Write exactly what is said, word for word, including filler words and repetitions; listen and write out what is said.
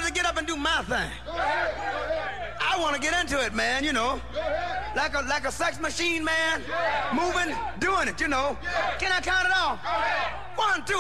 to get up and do my thing. I want to get into it, man, you know. Like a like a sex machine, man. Moving, doing it, you know. Can I count it off? One, two.